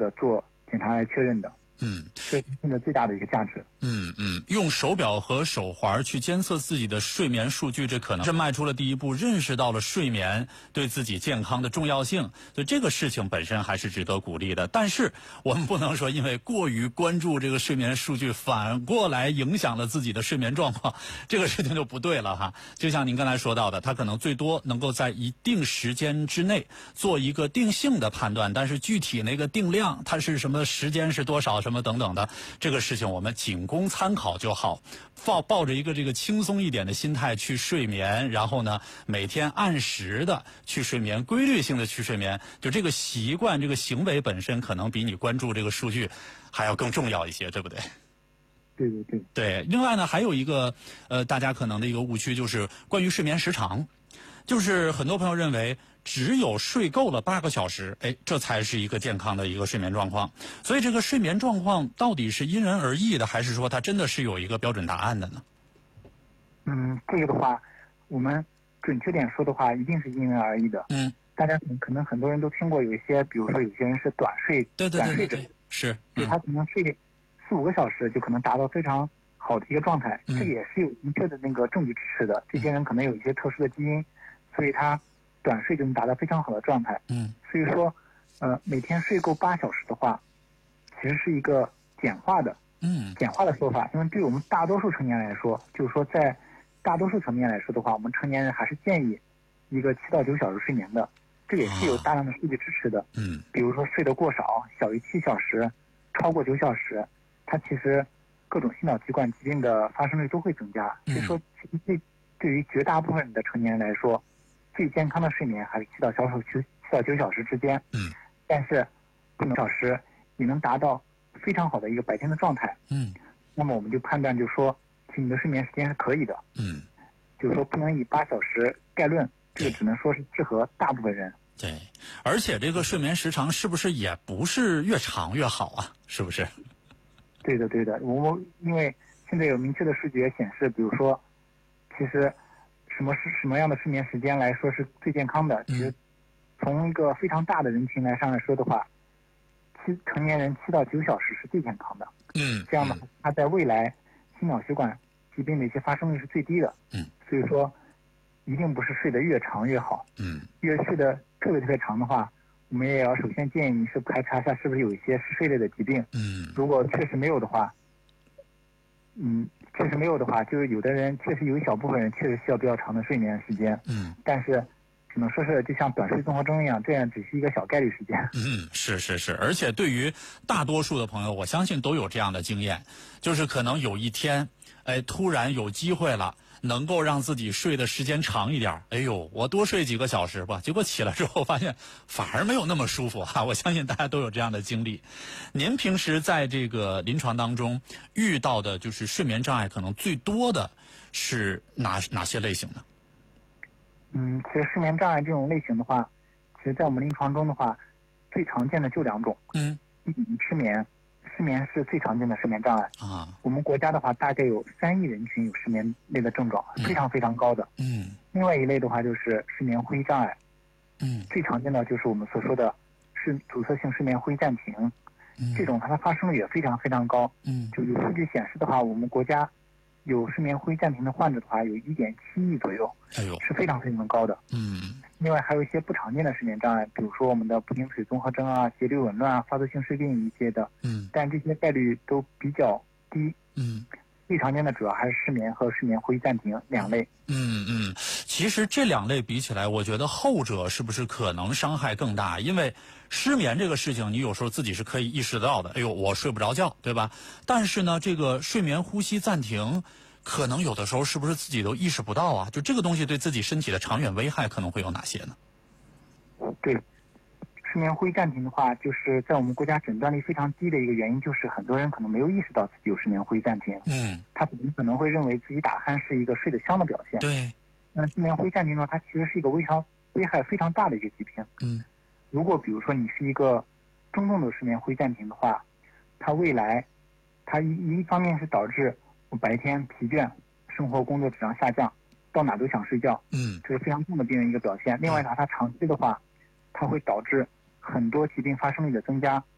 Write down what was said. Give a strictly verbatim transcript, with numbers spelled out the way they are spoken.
的做检查来确认的。 嗯， 这是现在最大的一个价值。 嗯嗯，用手表和手环去监测自己的睡眠数据，这可能是迈出了第一步，认识到了睡眠对自己健康的重要性。所以这个事情本身还是值得鼓励的。但是我们不能说因为过于关注这个睡眠数据，反过来影响了自己的睡眠状况，这个事情就不对了哈。就像您刚才说到的，它可能最多能够在一定时间之内做一个定性的判断，但是具体那个定量，它是什么时间是多少什么等等的，这个事情我们仅供参考就好，抱抱着一个这个轻松一点的心态去睡眠，然后呢每天按时的去睡眠，规律性的去睡眠，就这个习惯这个行为本身可能比你关注这个数据还要更重要一些，对不对？ 对对对对。另外呢还有一个呃大家可能的一个误区就是关于睡眠时长，就是很多朋友认为只有睡够了八个小时，哎，这才是一个健康的一个睡眠状况。所以这个睡眠状况到底是因人而异的，还是说它真的是有一个标准答案的呢？ 嗯，这个的话，我们准确点说的话，一定是因人而异的。 嗯， 大家可能很多人都听过，有一些，比如说有些人是短睡， 对对短睡者， 对对对，是， 就他可能睡四五个小时就可能达到非常好的一个状态， 嗯、 这个也是有明确的那个证据支持的。这些人可能有一些特殊的基因，所以他短睡就能达到非常好的状态。 嗯， 所以说，呃，每天睡够八小时的话，其实是一个简化的， 嗯， 简化的说法。因为对我们大多数成年人来说，就是说在大多数层面来说的话，我们成年人还是建议一个七到九小时睡眠的。这个也是有大量的数据支持的。 嗯， 比如说睡得过少，小于七小时，超过九小时，它其实各种心脑血管疾病的发生率都会增加。所以说，其实对对于绝大部分的成年人来说，最健康的睡眠还是七到小时七到九小时之间。 嗯， 但是不能小时也能达到非常好的一个白天的状态。 嗯， 那么我们就判断，就是说，其实你的睡眠时间是可以的。 嗯， 就是说不能以八小时概论，这个只能说是适合大部分人。 对，而且这个睡眠时长是不是也不是越长越好啊？是不是？ 对的，对的。我们因为现在有明确的数据也显示，比如说，其实什么是什么样的睡眠时间来说是最健康的？其实从一个非常大的人群来上来说的话，七成年人七到九小时是最健康的。 嗯， 这样的话，它在未来心脑血管疾病的一些发生率是最低的。 嗯， 所以说，一定不是睡得越长越好。 嗯， 越睡得特别特别长的话，我们也要首先建议你是排查一下是不是有一些嗜睡类的疾病。 嗯， 如果确实没有的话，嗯，确实没有的话，就是有的人确实有一小部分人确实需要比较长的睡眠时间。 嗯， 但是只能说是就像短睡综合征一样，这样只是一个小概率事件。 嗯，是是是，而且对于大多数的朋友，我相信都有这样的经验，就是可能有一天，哎，突然有机会了，能够让自己睡的时间长一点，哎呦，我多睡几个小时吧，结果起来之后发现反而没有那么舒服哈、啊。我相信大家都有这样的经历。您平时在这个临床当中遇到的就是睡眠障碍可能最多的是哪哪些类型呢？ 嗯，其实睡眠障碍这种类型的话，其实在我们临床中的话，最常见的就两种。 嗯， 一种失眠，失眠是最常见的睡眠障碍啊。 我们国家的话，大概有三亿人群有失眠类的症状，非常非常高的。 嗯。 另外一类的话就是失眠呼吸障碍。 嗯。 最常见的就是我们所说的是阻塞性失眠呼吸暂停。 嗯。 这种它的发生率也非常非常高。 嗯。 就有数据显示的话，我们国家有失眠呼吸暂停的患者的话，有一点七亿左右。 哎呦， 是非常非常高的。 嗯。 另外还有一些不常见的失眠障碍，比如说我们的不停水综合征啊、节律紊乱啊、发作性睡病一些的。 嗯。 但这些概率都比较低。 嗯。 最常见的主要还是失眠和睡眠呼吸暂停两类。 嗯嗯，其实这两类比起来，我觉得后者是不是可能伤害更大？因为失眠这个事情，你有时候自己是可以意识到的。哎呦，我睡不着觉，对吧？但是呢，这个睡眠呼吸暂停，可能有的时候是不是自己都意识不到啊？就这个东西对自己身体的长远危害可能会有哪些呢？ 对，睡眠呼吸暂停的话，就是在我们国家诊断率非常低的一个原因，就是很多人可能没有意识到自己有失眠呼吸暂停。 嗯， 他可能会认为自己打鼾是一个睡得香的表现。 对。 那失眠呼吸暂停呢，它其实是一个危伤危害非常大的一个疾病。 嗯， 如果比如说你是一个中重度失眠呼吸暂停的话，它未来它一一方面是导致我白天疲倦，生活工作质量下降，到哪都想睡觉。 嗯， 这是非常重的病人一个表现。另外呢，它长期的话，它会导致很多疾病发生率的增加。